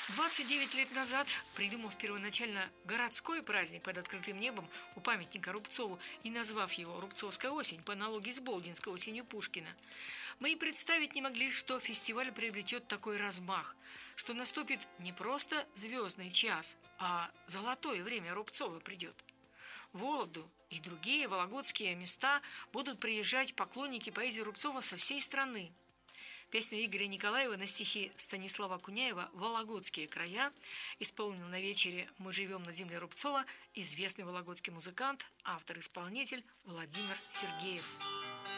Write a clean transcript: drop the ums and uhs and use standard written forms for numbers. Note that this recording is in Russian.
29 лет назад, придумав первоначально городской праздник под открытым небом у памятника Рубцову и назвав его «Рубцовская осень» по аналогии с Болдинской осенью Пушкина, мы и представить не могли, что фестиваль приобретет такой размах, что наступит не просто звездный час, а золотое время Рубцова придет. В Вологду и другие вологодские места будут приезжать поклонники поэзии Рубцова со всей страны. Песню Игоря Николаева на стихи Станислава Куняева «Вологодские края» исполнил на вечере «Мы живем на земле Рубцова» известный вологодский музыкант, автор-исполнитель Владимир Сергеев.